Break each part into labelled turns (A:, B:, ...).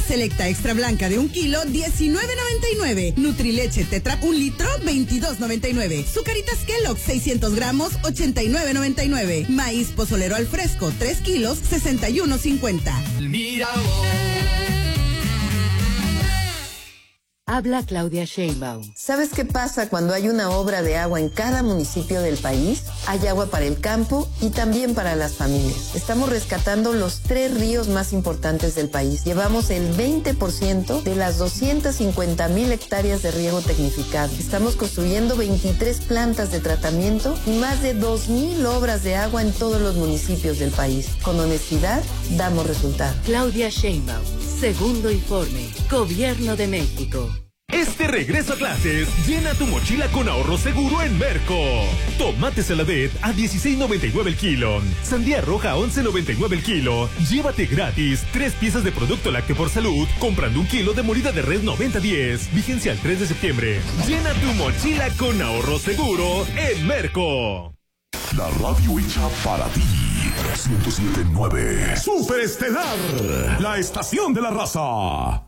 A: Selecta extra blanca de 1 kilo, $19.99. Nutrileche Tetra 1 litro, $22.99. Zucaritas Kellogg's 600 gramos, $89.99. Maíz pozolero al fresco 3 kilos, $61.50.
B: Mira
C: Habla Claudia Sheinbaum.
D: ¿Sabes qué pasa cuando hay una obra de agua en cada municipio del país? Hay agua para el campo y también para las familias. Estamos rescatando los 3 ríos más importantes del país. Llevamos el 20% de las 250,000 hectáreas de riego tecnificado. Estamos construyendo 23 plantas de tratamiento y más de 2,000 obras de agua en todos los municipios del país. Con honestidad, damos resultados.
C: Claudia Sheinbaum. Segundo informe. Gobierno de México.
E: Este regreso a clases, llena tu mochila con ahorro seguro en Merco. Tomate Saladet a $16.99 el kilo. Sandía roja a $11.99 el kilo. Llévate gratis 3 piezas de producto lácteo por salud comprando 1 kilo de molida de res 90-10. Vigencia al 3 de septiembre. Llena tu mochila con ahorro seguro en Merco.
F: La radio hecha para ti. 107.9 Superestelar, la estación de la raza.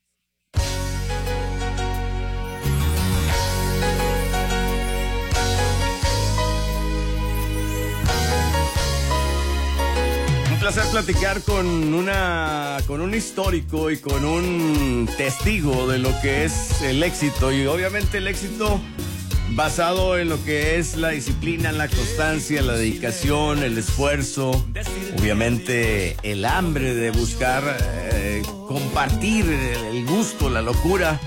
G: Un placer platicar con un histórico y con un testigo de lo que es el éxito, y obviamente el éxito basado en lo que es la disciplina, la constancia, la dedicación, el esfuerzo, obviamente el hambre de buscar compartir el gusto, la locura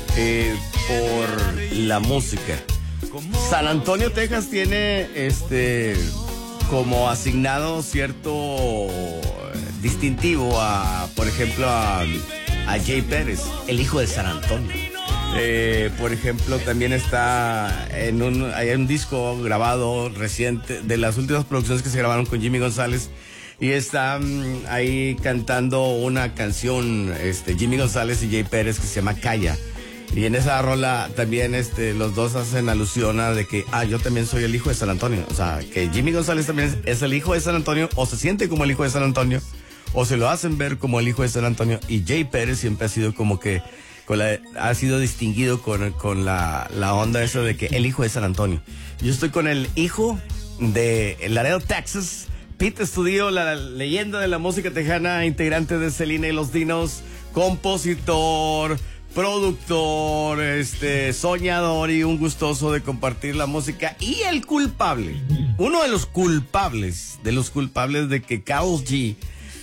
G: por la música. San Antonio, Texas tiene como asignado cierto distintivo por ejemplo, a Jay Pérez, el hijo de San Antonio. Por ejemplo, también está hay un disco grabado reciente de las últimas producciones que se grabaron con Jimmy González, y está ahí cantando una canción Jimmy González y Jay Pérez que se llama Calla. Y en esa rola también los dos hacen alusión a de que yo también soy el hijo de San Antonio. O sea, que Jimmy González también es el hijo de San Antonio, o se siente como el hijo de San Antonio, o se lo hacen ver como el hijo de San Antonio. Y Jay Pérez siempre ha sido como que ha sido distinguido con la onda esa de que el hijo de San Antonio. Yo estoy con el hijo de Laredo, Texas, Pete Estudillo, la leyenda de la música tejana, integrante de Selena y los Dinos, compositor, productor, soñador y un gustoso de compartir la música, y el culpable, uno de los culpables de que Karol G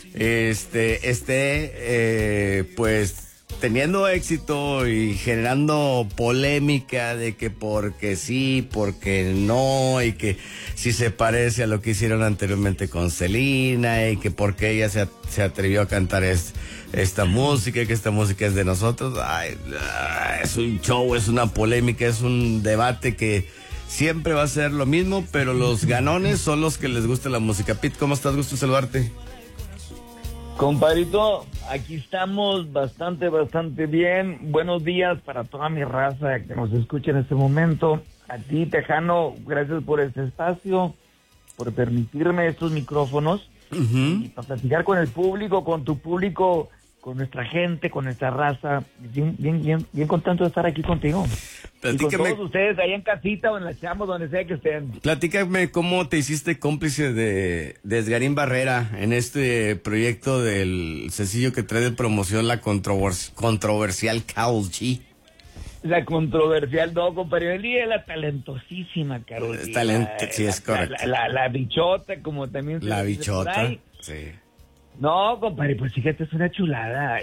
G: pues teniendo éxito y generando polémica de que porque sí, porque no, y que si se parece a lo que hicieron anteriormente con Selena, y que porque ella se atrevió a cantar esta música, que esta música es de nosotros. Es un show, es una polémica, es un debate que siempre va a ser lo mismo, pero los ganones son los que les gusta la música. Pete, ¿cómo estás? Gusto saludarte.
H: Compadrito, aquí estamos bastante bien. Buenos días para toda mi raza que nos escucha en este momento. A ti, Tejano, gracias por este espacio, por permitirme estos micrófonos y para platicar con el público, con tu público, con nuestra gente, con nuestra raza. Bien contento de estar aquí contigo. Platícame. Y con todos ustedes ahí en casita o en la chamba, donde sea que estén.
G: Platícame cómo te hiciste cómplice de Edgarín Barrera en este proyecto del sencillo que trae de promoción la controversial Karol G.
H: La controversial, no, compadre, él es la talentosísima Karol G.
G: Sí, es correcto.
H: La bichota, como también se
G: la
H: dice
G: bichota,
H: por ahí.
G: Sí.
H: No, compadre, pues fíjate, es una chulada.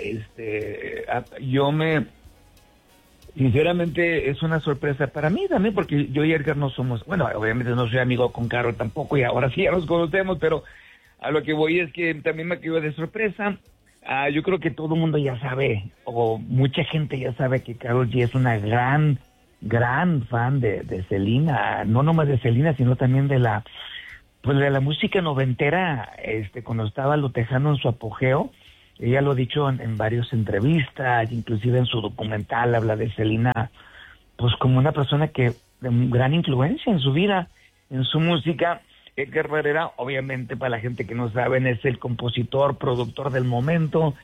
H: Sinceramente, es una sorpresa para mí también, porque yo y Edgar no somos, bueno, obviamente no soy amigo con Karol tampoco, y ahora sí ya nos conocemos, pero a lo que voy es que también me quedó de sorpresa. Yo creo que todo el mundo ya sabe, o mucha gente ya sabe, que Karol G es una gran fan de Selena, no nomás de Selena, sino también de la música noventera, cuando estaba lo tejano en su apogeo. Ella lo ha dicho en varias entrevistas, inclusive en su documental habla de Selena, pues como una persona que de gran influencia en su vida, en su música. Edgar Barrera, obviamente, para la gente que no sabe, es el compositor, productor del momento,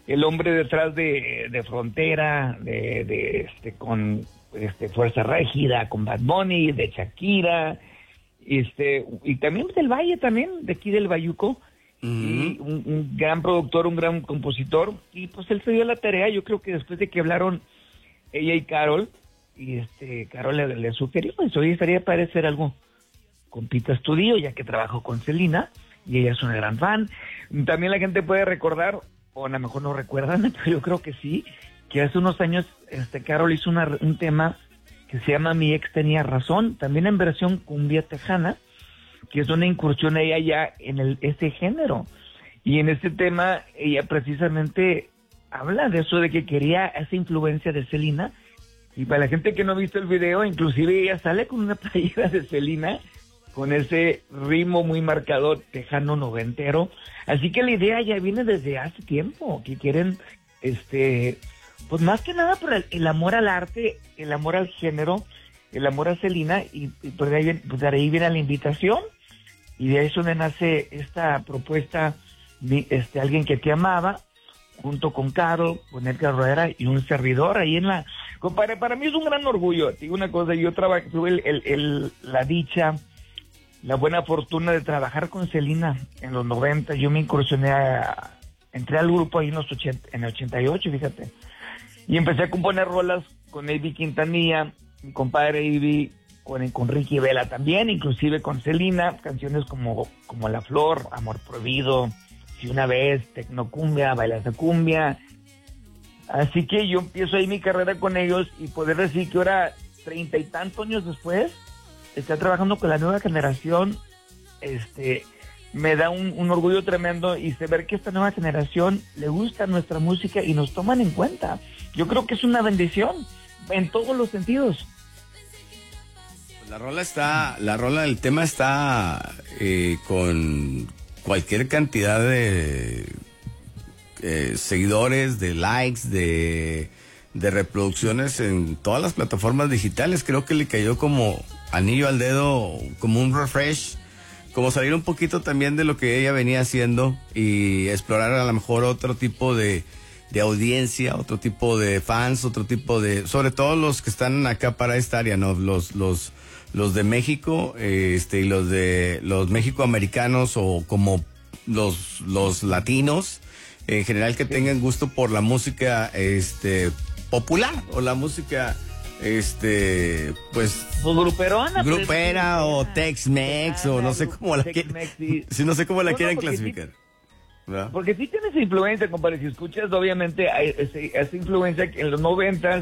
H: el hombre detrás de Frontera, con Fuerza Régida, con Bad Bunny, de Shakira, y también del Valle, también, de aquí del Bayuco, y un gran productor, un gran compositor, y pues él se dio la tarea. Yo creo que después de que hablaron ella y Carol, y Carol le sugirió, pues hoy estaría para hacer algo con Pita Estudio, ya que trabajó con Selena, y ella es una gran fan. También la gente puede recordar, o a lo mejor no recuerdan, pero yo creo que sí, que hace unos años Carol hizo un tema que se llama Mi Ex Tenía Razón, también en versión cumbia tejana, que es una incursión ella ya en ese género. Y en este tema ella precisamente habla de eso, de que quería esa influencia de Selena. Y para la gente que no ha visto el video, inclusive ella sale con una playera de Selena, con ese ritmo muy marcado tejano noventero. Así que la idea ya viene desde hace tiempo, que quieren, pues más que nada por el amor al arte, el amor al género, el amor a Selena, y pues de ahí viene la invitación, y de eso nace esta propuesta de Alguien que te amaba, junto con Caro, con Edgar Rueda y un servidor ahí en la... Compadre, para mí es un gran orgullo. Te digo una cosa, yo tuve la dicha, la buena fortuna de trabajar con Selena en los 90. Yo me incursioné, entré al grupo ahí en el 88, fíjate. Y empecé a componer rolas con Ivy Quintanilla, mi compadre Ivy, con Ricky Vela también, inclusive con Selena, canciones como La Flor, Amor Prohibido, Si Una Vez, Tecnocumbia, Bailas de Cumbia. Así que yo empiezo ahí mi carrera con ellos, y poder decir que ahora, 30 y tantos años después, está trabajando con la nueva generación, me da un orgullo tremendo, y saber que esta nueva generación le gusta nuestra música y nos toman en cuenta. Yo creo que es una bendición en todos los sentidos.
G: El tema está con cualquier cantidad de seguidores, de likes, de reproducciones en todas las plataformas digitales. Creo que le cayó como anillo al dedo, como un refresh, como salir un poquito también de lo que ella venía haciendo y explorar a lo mejor otro tipo de audiencia, otro tipo de fans, otro tipo de, sobre todo los que están acá para esta área, ¿no? Los de México, y los mexicoamericanos, o como los latinos en general, que tengan gusto por la música popular, o la música pues grupera, o Tex-Mex, o no sé cómo la quieren clasificar, ¿verdad? Porque
H: sí tienes influencia, compadre. Si escuchas, obviamente hay esa influencia en los 90s,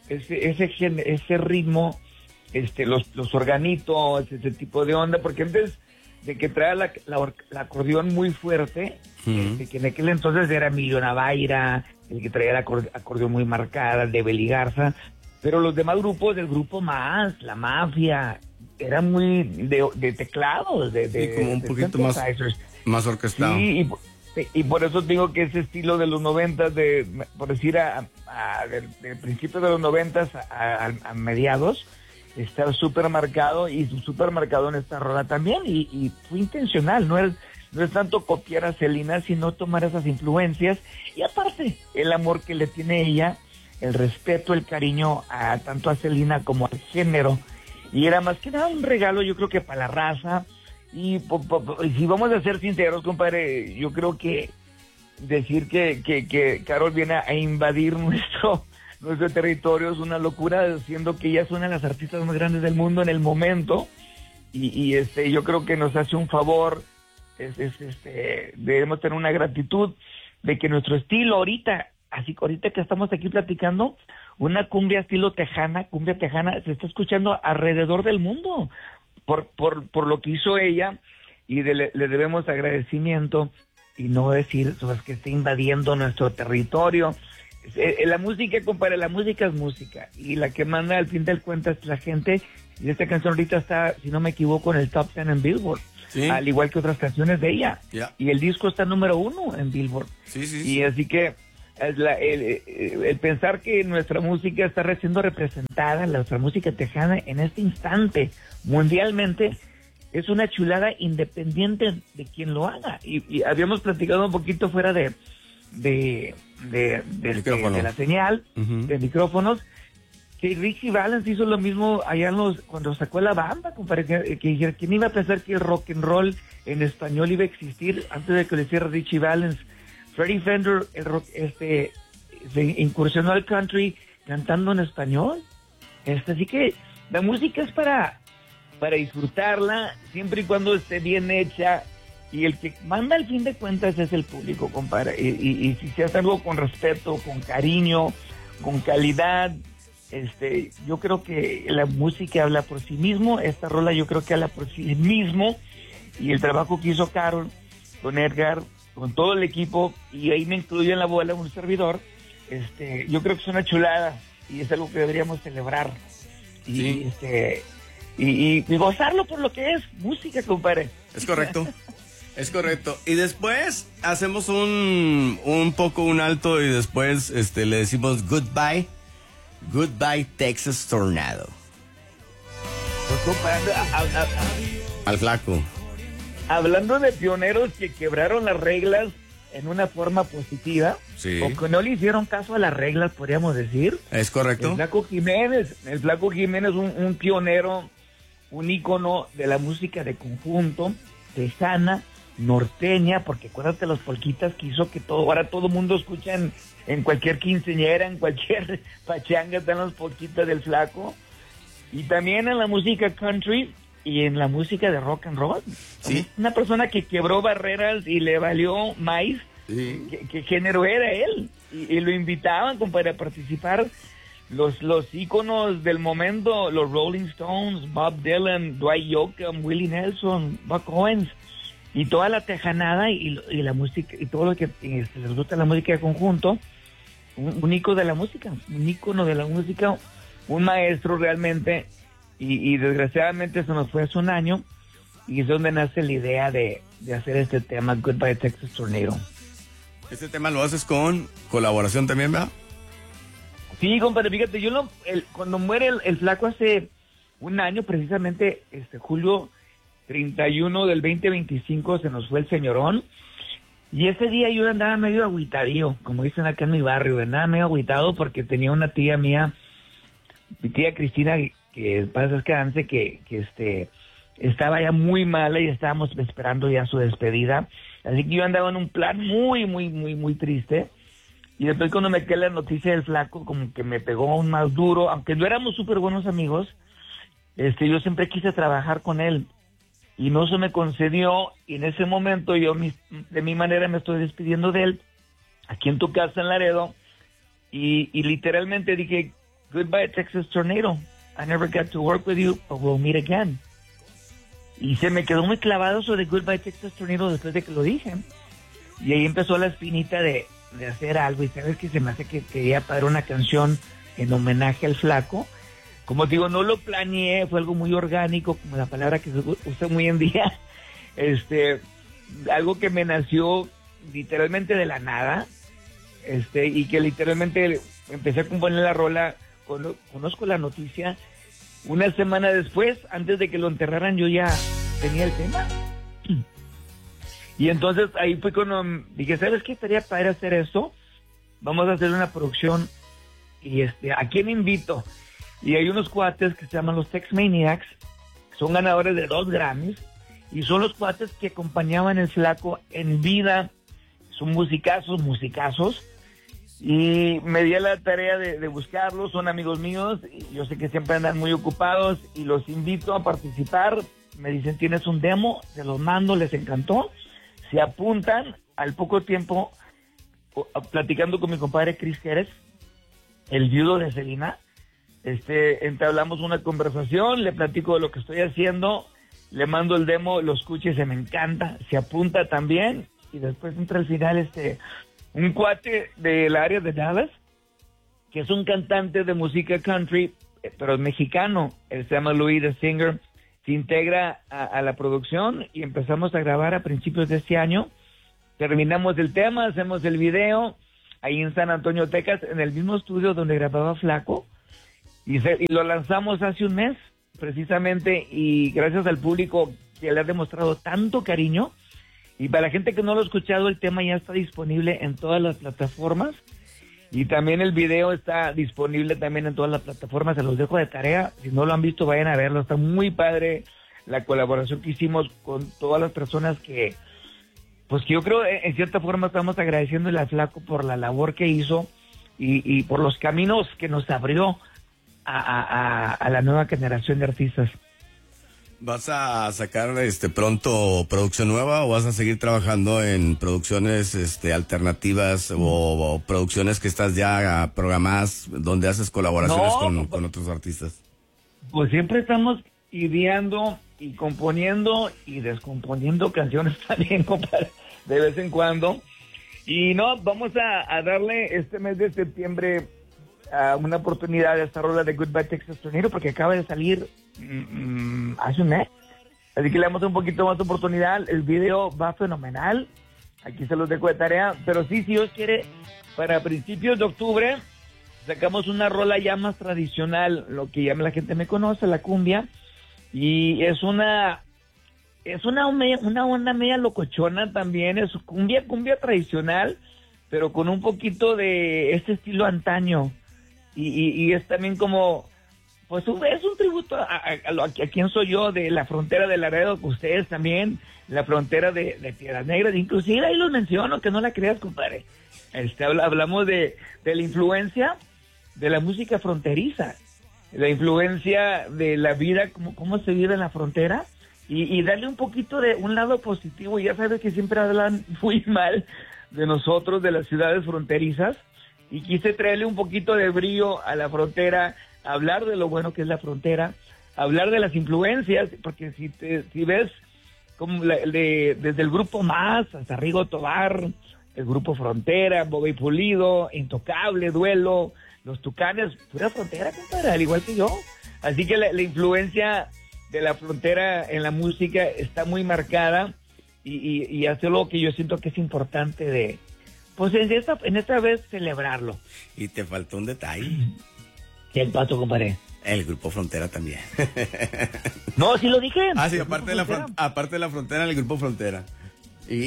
H: ese ritmo, los organitos, ese tipo de onda, porque antes de que trae la acordeón muy fuerte, que en aquel entonces era Emilio Navaira, el que traía la acordeón muy marcada, de Beli Garza, pero los demás grupos, del grupo Más, La Mafia, eran muy de teclados,
G: como un poquito más orquestado.
H: Sí, y por eso digo que ese estilo de los 90, por decir, del principio de los 90 a mediados, está súper marcado, y súper marcado en esta rola también, y fue intencional. No es tanto copiar a Selena, sino tomar esas influencias, y aparte el amor que le tiene ella, el respeto, el cariño tanto a Selena como al género, y era más que nada un regalo, yo creo que para la raza. Y si vamos a ser sinceros, compadre, yo creo que decir que Carol viene a invadir nuestro territorio es una locura, siendo que ella es una de las artistas más grandes del mundo en el momento, y yo creo que nos hace un favor. Debemos tener una gratitud de que nuestro estilo ahorita que estamos aquí platicando, una cumbia estilo cumbia tejana, se está escuchando alrededor del mundo por lo que hizo ella, y le debemos agradecimiento, y no decir que está invadiendo nuestro territorio. La música, compadre, la música es música, y la que manda al fin del cuentas es la gente, y esta canción ahorita está, si no me equivoco, en el top 10 en Billboard, ¿sí? Al igual que otras canciones de ella, y el disco está número 1 en Billboard, y así que el pensar que nuestra música está siendo representada, nuestra música tejana en este instante mundialmente, es una chulada, independiente de quien lo haga. Y habíamos platicado un poquito fuera de de la señal, de micrófonos, que Richie Valens hizo lo mismo allá cuando sacó la banda, compadre, que dijeron, ¿quién iba a pensar que el rock and roll en español iba a existir antes de que lo hiciera Richie Valens? Freddie Fender, el rock, se incursionó al country cantando en español. Así que la música es para disfrutarla, siempre y cuando esté bien hecha, y el que manda al fin de cuentas es el público, compadre, y si se hace algo con respeto, con cariño, con calidad, yo creo que la música habla por sí mismo. Esta rola yo creo que habla por sí mismo, y el trabajo que hizo Carol con Edgar, con todo el equipo, y ahí me incluyo en la bola un servidor, yo creo que es una chulada y es algo que deberíamos celebrar y gozarlo por lo que es música, compadre.
G: Es correcto. Es correcto. Y después hacemos un poco un alto y después le decimos goodbye. Goodbye Texas Tornado.
H: Pues, compadre,
G: al flaco.
H: Hablando de pioneros que quebraron las reglas en una forma positiva,
G: sí,
H: o que no le hicieron caso a las reglas, podríamos decir.
G: Es correcto.
H: El Flaco Jiménez, un pionero, un ícono de la música de conjunto, tejana, norteña, porque acuérdate los polquitas que hizo que ahora todo mundo escucha en cualquier quinceañera, en cualquier pachanga están los polquitas del Flaco, y también en la música country y en la música de rock and roll.
G: Sí.
H: Una persona que quebró barreras y le valió maíz. Sí. ¿Qué género era él? Y lo invitaban para participar los íconos del momento, los Rolling Stones, Bob Dylan, Dwight Yoakam, Willie Nelson, Buck Owens, y toda la tejanada y la música, y todo lo que les gusta la música de conjunto. Un ícono de la música, un maestro realmente, y desgraciadamente se nos fue hace un año, y es donde nace la idea de hacer este tema, Goodbye Texas Tornado.
G: Este tema lo haces con colaboración también, ¿verdad?
H: Sí, compadre, fíjate, cuando muere el Flaco hace un año, precisamente, julio 31 del 2025, se nos fue el señorón, y ese día yo andaba medio agüitadío, como dicen acá en mi barrio, andaba medio agüitado porque tenía una tía mía, mi tía Cristina, que pasa descanse, que estaba ya muy mala y estábamos esperando ya su despedida, así que yo andaba en un plan muy, muy, muy, muy triste. Y después cuando me quedé la noticia del Flaco, como que me pegó aún más duro, aunque no éramos súper buenos amigos, yo siempre quise trabajar con él, y no se me concedió, y en ese momento yo de mi manera me estoy despidiendo de él, aquí en tu casa en Laredo, y literalmente dije, Goodbye Texas Tornado, I never got to work with you, but we'll meet again. Y se me quedó muy clavado eso de Goodbye Texas Tornado después de que lo dije, y ahí empezó la espinita de hacer algo, y sabes que se me hace que quería pagar una canción en homenaje al Flaco. Como digo, no lo planeé, fue algo muy orgánico, como la palabra que se usa muy en día, algo que me nació literalmente de la nada, y que literalmente empecé a componer la rola, conozco la noticia, una semana después, antes de que lo enterraran, yo ya tenía el tema. Y entonces ahí fue cuando dije, ¿sabes qué? Estaría padre hacer esto. Vamos a hacer una producción. Y ¿a quién invito? Y hay unos cuates que se llaman los Tex Maniacs, son ganadores de 2 Grammys, y son los cuates que acompañaban el Flaco en vida. Son musicazos, y me di a la tarea de buscarlos, son amigos míos, y yo sé que siempre andan muy ocupados, y los invito a participar. Me dicen, ¿tienes un demo? Se los mando, les encantó. Se apuntan. Al poco tiempo, platicando con mi compadre Chris Jerez, el viudo de Selena, entablamos una conversación, le platico de lo que estoy haciendo, le mando el demo, lo escucha y se me encanta, se apunta también, y después entra al final un cuate del área de Dallas, que es un cantante de música country, pero es mexicano, él se llama Louis the Singer, se integra a la producción, y empezamos a grabar a principios de este año. Terminamos el tema, hacemos el video ahí en San Antonio, Texas, en el mismo estudio donde grababa Flaco, y lo lanzamos hace un mes precisamente, y gracias al público que le ha demostrado tanto cariño, Y para la gente que no lo ha escuchado, el tema ya está disponible en todas las plataformas. Y también el video está disponible también en todas las plataformas. Se los dejo de tarea. Si no lo han visto, vayan a verlo. Está muy padre la colaboración que hicimos con todas las personas que, pues que yo creo, en cierta forma estamos agradeciéndole a Flaco por la labor que hizo y por los caminos que nos abrió a la nueva generación de artistas.
G: ¿Vas a sacar pronto producción nueva o vas a seguir trabajando en producciones alternativas o producciones que estás ya programadas donde haces colaboraciones con otros artistas?
H: Pues siempre estamos ideando y componiendo y descomponiendo canciones también, compadre, de vez en cuando. Y no, vamos a darle este mes de septiembre una oportunidad de esta rola de Goodbye Texas Tornado, porque acaba de salir hace un mes, así que le damos un poquito más de oportunidad. El video va fenomenal, aquí se los dejo de tarea, pero sí, si Dios quiere, para principios de octubre sacamos una rola ya más tradicional, lo que ya la gente me conoce, la cumbia, y es una onda media locochona también, es cumbia tradicional, pero con un poquito de este estilo antaño. Y es también como, pues es un tributo a quién soy yo, de la frontera de Laredo, que ustedes también, la frontera de Piedras Negras, inclusive ahí los menciono, que no la creas, compadre. Hablamos de la influencia de la música fronteriza, la influencia de la vida, cómo se vive en la frontera, y darle un poquito de un lado positivo. Ya sabes que siempre hablan muy mal de nosotros, de las ciudades fronterizas, y quise traerle un poquito de brillo a la frontera, hablar de lo bueno que es la frontera, hablar de las influencias, porque si ves como desde el grupo Más hasta Rigo Tobar, el grupo Frontera, Bobby Pulido, Intocable, Duelo, Los Tucanes, pura frontera, compadre, al igual que yo. Así que la influencia de la frontera en la música está muy marcada, y hace algo que yo siento que es importante pues en esta vez celebrarlo.
G: Y te faltó un detalle.
H: ¿Qué pasó, compadre?
G: El grupo Frontera también.
H: No, sí lo dije.
G: Sí, aparte de la frontera, el grupo Frontera. Y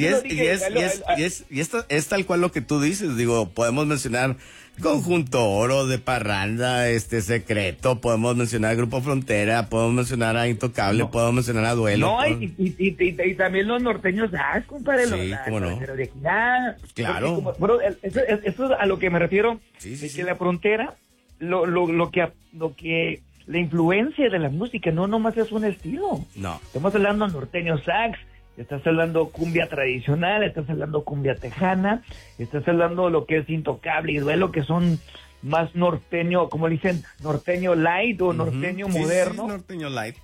G: es tal cual lo que tú dices. Digo, podemos mencionar Conjunto Oro, de Parranda, Secreto, podemos mencionar Grupo Frontera, podemos mencionar a Intocable, podemos mencionar a Duelo.
H: No, y también los norteños, compadre.
G: Sí, cómo no.
H: De aquí,
G: claro.
H: Eso es a lo que me refiero,
G: sí.
H: Que la frontera, lo que la influencia de la música no nomás es un estilo.
G: No.
H: Estamos hablando norteño sax, estás hablando cumbia tradicional, estás hablando cumbia tejana, estás hablando de lo que es Intocable y Duelo, que son más norteño, como dicen, norteño light o norteño moderno.
G: Sí, norteño light.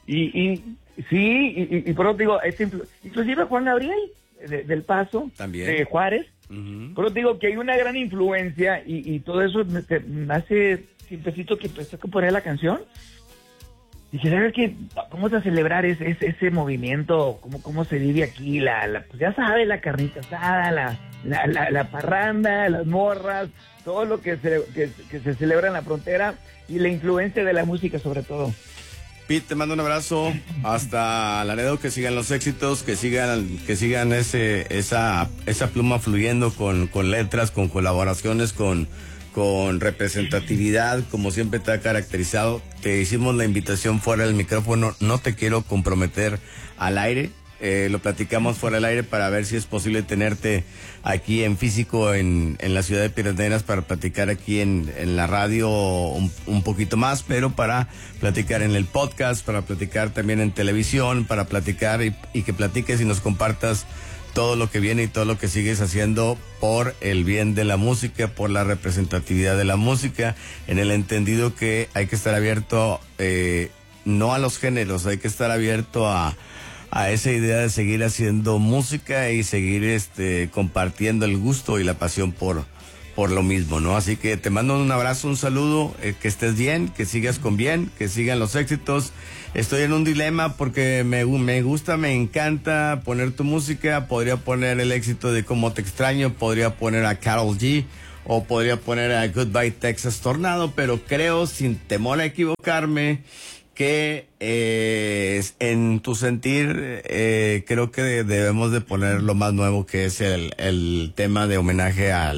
H: Y por eso digo, inclusive Juan Gabriel del Paso,
G: también,
H: de Juárez. Por eso digo que hay una gran influencia, y todo eso me hace simplecito que empecé a componer la canción. Dije, ¿sabes qué? Vamos a celebrar ese movimiento, cómo se vive aquí, pues ya sabes, la carnita asada, la parranda, las morras, todo lo que se celebra en la frontera, y la influencia de la música sobre todo.
G: Pete, te mando un abrazo hasta Laredo, que sigan los éxitos, que sigan esa pluma fluyendo con letras, con colaboraciones, con representatividad, como siempre te ha caracterizado. Te hicimos la invitación fuera del micrófono, no te quiero comprometer al aire, lo platicamos fuera del aire para ver si es posible tenerte aquí en físico en la ciudad de Piedras Negras para platicar aquí en la radio un poquito más, pero para platicar en el podcast, para platicar también en televisión, para platicar y que platiques y nos compartas todo lo que viene y todo lo que sigues haciendo por el bien de la música, por la representatividad de la música, en el entendido que hay que estar abierto no a los géneros, hay que estar abierto a esa idea de seguir haciendo música y seguir compartiendo el gusto y la pasión por lo mismo, ¿no? Así que te mando un abrazo, un saludo, que estés bien, que sigas con bien, que sigan los éxitos. Estoy en un dilema porque me gusta, me encanta poner tu música. Podría poner el éxito de Cómo Te Extraño, podría poner a Karol G o podría poner a Goodbye Texas Tornado, pero creo, sin temor a equivocarme, que en tu sentir creo que debemos de poner lo más nuevo, que es el tema de homenaje a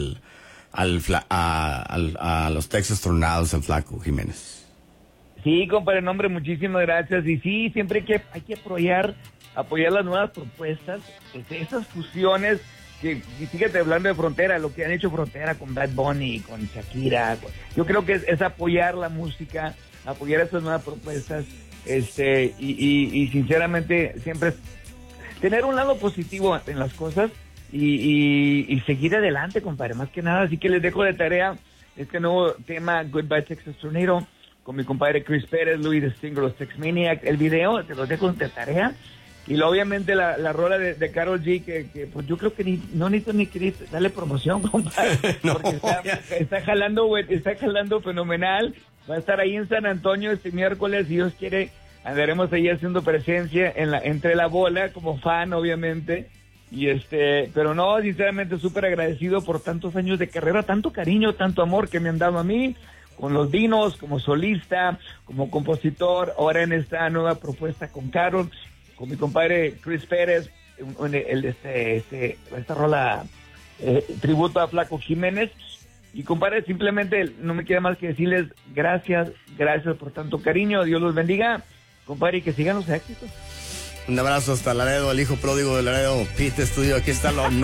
G: los Texas Tornados en Flaco Jiménez.
H: Sí, compadre, nombre, muchísimas gracias. Y sí, siempre hay que apoyar las nuevas propuestas, esas fusiones que, fíjate, hablando de Frontera, lo que han hecho Frontera con Bad Bunny, con Shakira, yo creo que es apoyar la música, apoyar estas nuevas propuestas, y sinceramente siempre tener un lado positivo en las cosas y seguir adelante, compadre, más que nada. Así que les dejo de tarea este nuevo tema, Goodbye Texas Tornado, con mi compadre Chris Pérez, Louis the Stinger, los Tex Maniac. El video te lo dejo de tarea. Y luego, obviamente, la rola de Karol G, que pues yo creo que no necesito ni que darle promoción, compadre.
G: No,
H: porque está jalando, güey, está jalando fenomenal. Va a estar ahí en San Antonio este miércoles, si Dios quiere. Andaremos ahí haciendo presencia entre la bola, como fan, obviamente. Y pero no, sinceramente, súper agradecido por tantos años de carrera, tanto cariño, tanto amor que me han dado a mí, con los Dinos, como solista, como compositor, ahora en esta nueva propuesta con Karol, con mi compadre Chris Pérez, esta rola tributo a Flaco Jiménez. Y compadre, simplemente no me queda más que decirles gracias por tanto cariño, Dios los bendiga, compadre, y que sigan los éxitos.
G: Un abrazo hasta Laredo, el hijo pródigo de Laredo, Pete Studio, aquí está lo